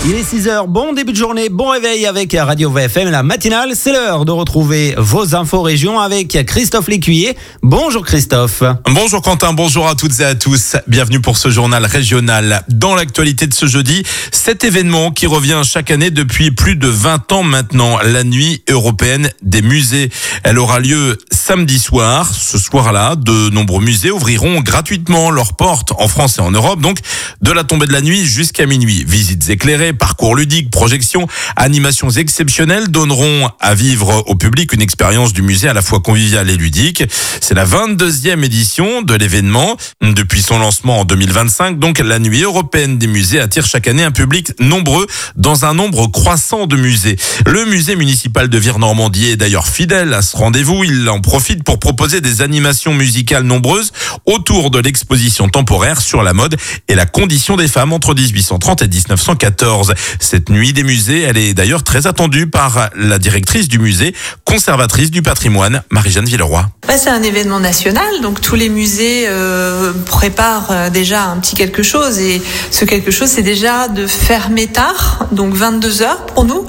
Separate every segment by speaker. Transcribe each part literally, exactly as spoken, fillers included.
Speaker 1: Il est six heures, bon début de journée, bon réveil avec Radio V F M, la matinale. C'est l'heure de retrouver vos infos régions avec Christophe Lécuyer. Bonjour Christophe.
Speaker 2: Bonjour Quentin, bonjour à toutes et à tous. Bienvenue pour ce journal régional. Dans l'actualité de ce jeudi, cet événement qui revient chaque année depuis plus de vingt ans maintenant, la nuit européenne des musées. Elle aura lieu samedi soir. Ce soir-là, de nombreux musées ouvriront gratuitement leurs portes en France et en Europe, donc de la tombée de la nuit jusqu'à minuit. Visites éclairées, parcours ludiques, projections, animations exceptionnelles donneront à vivre au public une expérience du musée à la fois conviviale et ludique. C'est la vingt-deuxième édition de l'événement. Depuis son lancement en deux mille vingt-cinq, donc la nuit européenne des musées attire chaque année un public nombreux dans un nombre croissant de musées. Le musée municipal de Vire-Normandie est d'ailleurs fidèle à ce rendez-vous. Il en profite pour proposer des animations musicales nombreuses autour de l'exposition temporaire sur la mode et la condition des femmes entre dix-huit cent trente et dix-neuf cent quatorze. Cette nuit des musées, elle est d'ailleurs très attendue par la directrice du musée, conservatrice du patrimoine, Marie-Jeanne Villeroy.
Speaker 3: Ouais, c'est un événement national, donc tous les musées euh, préparent déjà un petit quelque chose, et ce quelque chose, c'est déjà de fermer tard, donc vingt-deux heures pour nous.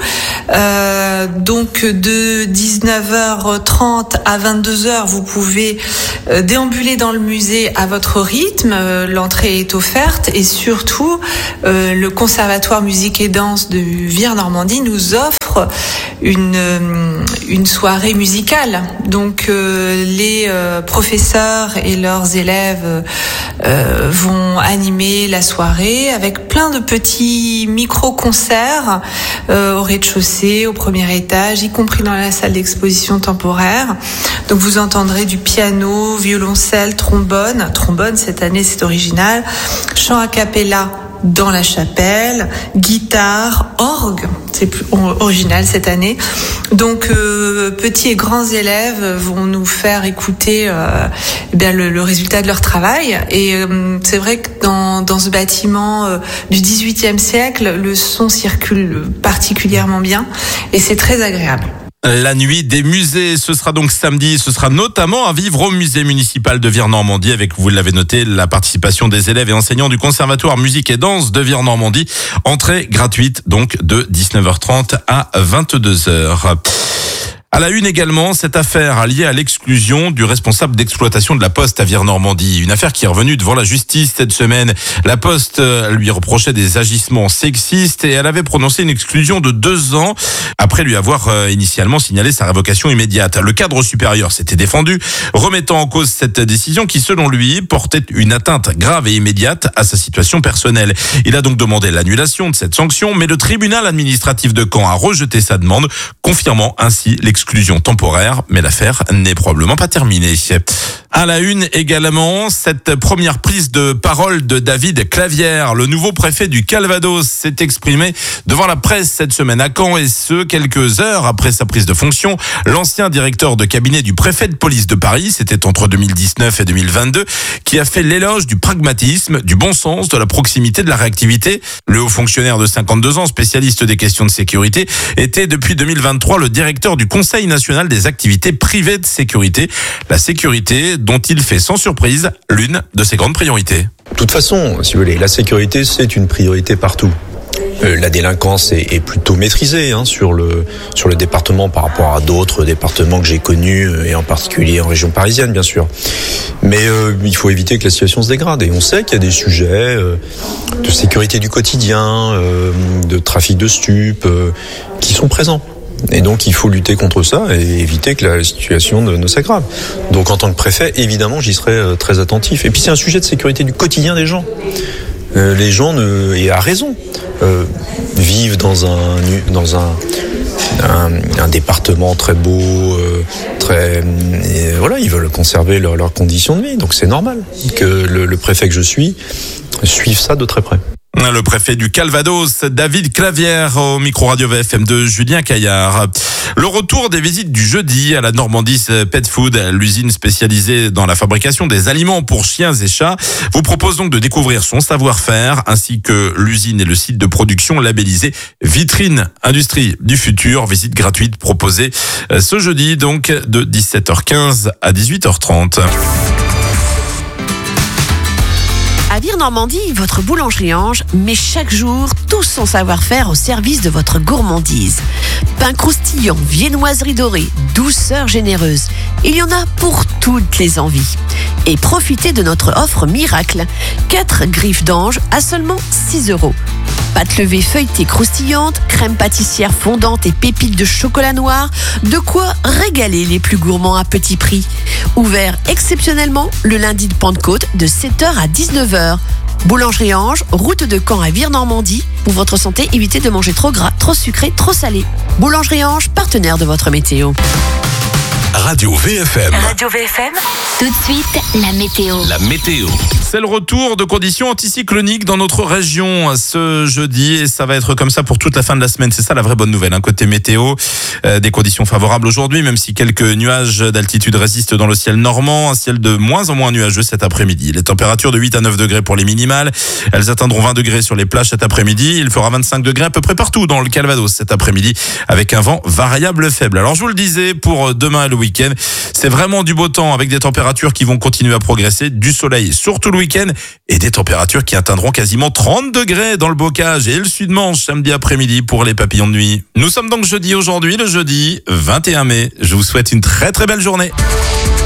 Speaker 3: Euh, donc de dix-neuf heures trente à vingt-deux heures, vous pouvez euh, déambuler dans le musée à votre rythme. Euh, l'entrée est offerte, et surtout euh, le Conservatoire musique et danse de Vire-Normandie nous offre une euh, une soirée musicale. Donc euh, les euh, professeurs et leurs élèves euh, vont animer la soirée avec plein de petits micro-concerts euh, au rez-de-chaussée, au premier étage, y compris dans la salle d'exposition temporaire. Donc vous entendrez du piano, violoncelle, trombone. Trombone, cette année, c'est original. Chant a cappella dans la chapelle, guitare, orgue, c'est plus original cette année. Donc euh, petits et grands élèves vont nous faire écouter euh, eh bien le, le résultat de leur travail. Et euh, c'est vrai que dans, dans ce bâtiment euh, du dix-huitième siècle, le son circule particulièrement bien et c'est très agréable.
Speaker 2: La nuit des musées, ce sera donc samedi, ce sera notamment à vivre au musée municipal de Vire-Normandie avec, vous l'avez noté, la participation des élèves et enseignants du Conservatoire musique et danse de Vire-Normandie. Entrée gratuite donc de dix-neuf heures trente à vingt-deux heures. À la une également, cette affaire liée à l'exclusion du responsable d'exploitation de la Poste à Vire-Normandie. Une affaire qui est revenue devant la justice cette semaine. La Poste lui reprochait des agissements sexistes et elle avait prononcé une exclusion de deux ans après lui avoir initialement signalé sa révocation immédiate. Le cadre supérieur s'était défendu, remettant en cause cette décision qui, selon lui, portait une atteinte grave et immédiate à sa situation personnelle. Il a donc demandé l'annulation de cette sanction, mais le tribunal administratif de Caen a rejeté sa demande, confirmant ainsi l'exclusion. Exclusion temporaire, mais l'affaire n'est probablement pas terminée. À la une également, cette première prise de parole de David Clavière, le nouveau préfet du Calvados, s'est exprimé devant la presse cette semaine à Caen, et ce, quelques heures après sa prise de fonction. L'ancien directeur de cabinet du préfet de police de Paris, c'était entre deux mille dix-neuf et deux mille vingt-deux, qui a fait l'éloge du pragmatisme, du bon sens, de la proximité, de la réactivité. Le haut fonctionnaire de cinquante-deux ans, spécialiste des questions de sécurité, était depuis deux mille vingt-trois le directeur du Conseil national des activités privées de sécurité. La sécurité dont il fait sans surprise l'une de ses grandes priorités.
Speaker 4: De toute façon, si vous voulez, la sécurité, c'est une priorité partout. Euh, la délinquance est, est plutôt maîtrisée hein, sur le sur le département par rapport à d'autres départements que j'ai connus, euh, et en particulier en région parisienne, bien sûr. Mais euh, il faut éviter que la situation se dégrade. Et on sait qu'il y a des sujets euh, de sécurité du quotidien, euh, de trafic de stupes, euh, qui sont présents. Et donc il faut lutter contre ça et éviter que la situation ne, ne s'aggrave. Donc en tant que préfet, évidemment, j'y serai euh, très attentif. Et puis c'est un sujet de sécurité du quotidien des gens. Euh, les gens, ne, et à raison, euh, vivent dans un dans un, un, un département très beau, euh, très et voilà, ils veulent conserver leur, leurs conditions de vie. Donc c'est normal que le, le préfet que je suis suive ça de très près.
Speaker 2: Le préfet du Calvados, David Clavière, au micro Radio V F M de Julien Caillard. Le retour des visites du jeudi à la Normandie Pet Food, l'usine spécialisée dans la fabrication des aliments pour chiens et chats, vous propose donc de découvrir son savoir-faire, ainsi que l'usine et le site de production labellisé Vitrine Industrie du Futur. Visite gratuite proposée ce jeudi, donc de dix-sept heures quinze à dix-huit heures trente.
Speaker 5: Vire-Normandie, votre boulangerie Ange met chaque jour tout son savoir-faire au service de votre gourmandise. Pain croustillant, viennoiserie dorée, douceur généreuse. Il y en a pour toutes les envies. Et profitez de notre offre miracle. quatre griffes d'ange à seulement six euros. Pâte levée feuilletée croustillante, crème pâtissière fondante et pépites de chocolat noir, de quoi régaler les plus gourmands à petit prix. Ouvert exceptionnellement le lundi de Pentecôte de sept heures à dix-neuf heures. Boulangerie Ange, route de Caen à Vire-Normandie. Pour votre santé, évitez de manger trop gras, trop sucré, trop salé. Boulangerie Ange, partenaire de votre météo.
Speaker 6: Radio V F M.
Speaker 7: Radio V F M, tout de suite, la météo.
Speaker 6: La météo.
Speaker 2: C'est le retour de conditions anticycloniques dans notre région ce jeudi et ça va être comme ça pour toute la fin de la semaine. C'est ça la vraie bonne nouvelle, hein. Côté météo, euh, des conditions favorables aujourd'hui, même si quelques nuages d'altitude résistent dans le ciel normand. Un ciel de moins en moins nuageux cet après-midi. Les températures de huit à neuf degrés pour les minimales. Elles atteindront vingt degrés sur les plages cet après-midi. Il fera vingt-cinq degrés à peu près partout dans le Calvados cet après-midi avec un vent variable faible. Alors je vous le disais, pour demain et le week-end, c'est vraiment du beau temps avec des températures qui vont continuer à progresser, du soleil surtout le week-end et des températures qui atteindront quasiment trente degrés dans le Bocage et le Sud-Manche samedi après-midi pour les papillons de nuit. Nous sommes donc jeudi aujourd'hui, le jeudi vingt et un mai. Je vous souhaite une très très belle journée.